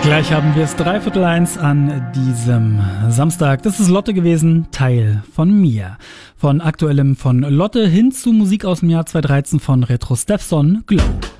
Gleich haben wir es 1:15 an diesem Samstag. Das ist Lotte gewesen, Teil von mir. Von Aktuellem von Lotte hin zu Musik aus dem Jahr 2013 von Retro Steffson, Glow.